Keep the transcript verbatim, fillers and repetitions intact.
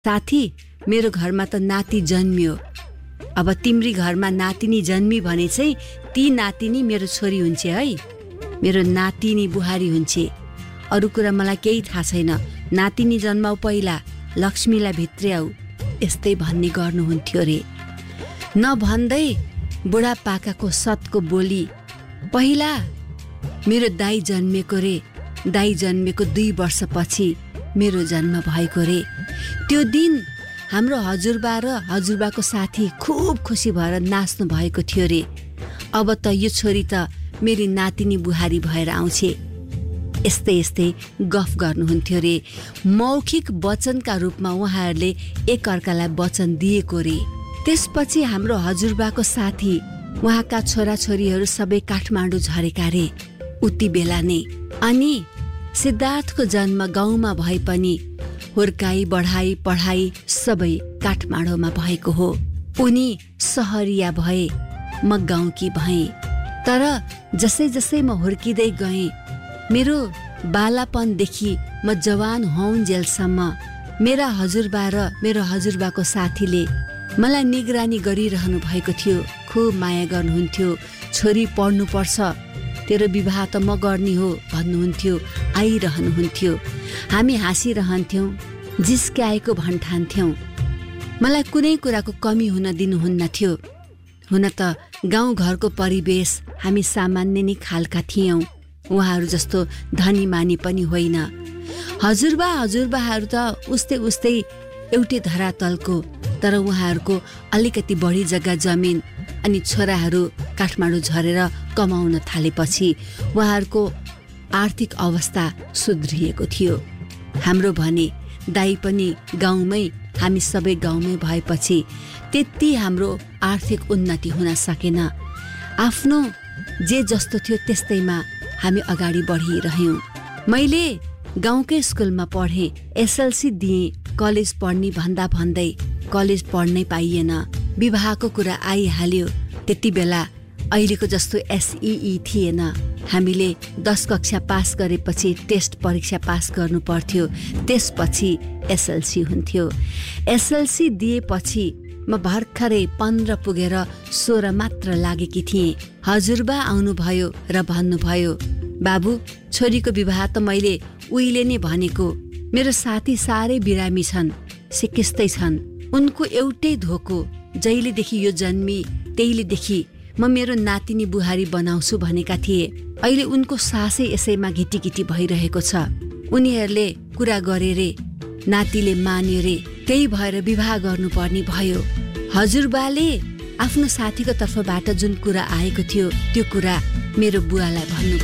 साथी, मेरो घरमा त नाति जन्मियो। अब तिम्री घरमा नातिनी जन्मी भने चाहिँ ती नातिनी मेरो छोरी हुन्छ है। मेरो नातिनी बुहारी हुन्छ। अरू कुरा मलाई केही थाहा छैन। नातिनी जन्माऊ पहिला, लक्ष्मीलाई भित्र्याऊ, यस्तै भन्ने गर्नुहुन्थ्यो रे। नभन्दै बुढापाकाको सतको बोली, पहिला मेरो दाई जन्मेको रे। दाई जन्मेको दुई वर्षपछि मेरो जन्म भएको रे। त्यो दिन हाम्रो हजुरबा र हजुरबाको साथी खुब खुसी भएर नाच्नु भएको थियो रे। अब त यो छोरी त मेरी नातिनी बुहारी भएर आउँछे। यस्तै यस्तै गफ गर्नुहुन्थ्यो रे। मौखिक वचनका रूपमा उहाँहरूले एकअर्कालाई वचन दिएको रे। त्यसपछि हाम्रो हजुरबाको साथी, उहाँका छोराछोरीहरू सबै काठमाडौँ झरेका रे उति बेला नै। अनि सिद्धार्थको जन्म गाउँमा भए पनि हुर्काई बढाई पढाई सबै काठमाडौँमा भएको हो। उनी सहरिया भए, म गाउँकी भएँ। तर जसै जसै म हुर्किँदै गएँ, मेरो बालापनदेखि म जवान हौन्जेलसम्म मेरा हजुरबा र मेरो हजुरबाको साथीले मलाई निगरानी गरिरहनु भएको थियो। खुब माया गर्नुहुन्थ्यो। छोरी पढ्नुपर्छ, तेरो विवाह त म गर्ने हो भन्नुहुन्थ्यो, आइरहनुहुन्थ्यो। हामी हाँसिरहन्थ्यौँ, जिस्क्याएको भन्ठान्थ्यौँ। मलाई कुनै कुराको कमी हुन दिनुहुन्न थियो। हुन त गाउँघरको परिवेश हामी सामान्य नै खालका थियौँ। उहाँहरू जस्तो धनी मानी पनि होइन। हजुरबा हजुरबाहरू त उस्तै उस्तै एउटै धरातलको, तर उहाँहरूको अलिकति बढी जग्गा जमिन अनि छोराहरू काठमाडौँ झरेर कमाउन थालेपछि उहाँहरूको आर्थिक अवस्था सुध्रिएको थियो। हाम्रो भने दाई पनि गाउँमै, हामी सबै गाउँमै भएपछि त्यति हाम्रो आर्थिक उन्नति हुन सकेन। आफ्नो जे जस्तो थियो त्यस्तैमा हामी अगाडि बढिरह्यौँ। मैले गाउँकै स्कुलमा पढेँ, एसएलसी दिएँ। कलेज पढ्ने भन्दा भन्दै कलेज पढ्नै पाइएन। विवाहको कुरा आइहाल्यो। त्यति बेला अहिलेको जस्तो एसइई थिएन। हामीले दस कक्षा पास गरेपछि टेस्ट परीक्षा पास गर्नु पर्थ्यो, त्यसपछि एसएलसी हुन्थ्यो। एसएलसी दिएपछि म भर्खरै पन्ध्र पुगेर सोह्र मात्र लागेकी थिएँ। हजुरबा आउनुभयो र भन्नुभयो, बाबु, छोरीको विवाह त मैले उहिले नै भनेको। मेरो साथी साह्रै बिरामी छन्, सिकिस्तै छन्। उनको एउटै धोको, जहिलेदेखि यो जन्मी त्यहिलेदेखि म मेरो नातिनी बुहारी बनाउँछु भनेका थिए। अहिले उनको सासै यसैमा घिटिघिटी भइरहेको छ। उनीहरूले कुरा गरे रे, नातिले मान्यो रे, त्यही भएर विवाह गर्नुपर्ने भयो। हजुरबाले आफ्नो साथीको तर्फबाट जुन कुरा आएको थियो त्यो कुरा मेरो बुवालाई भन्नु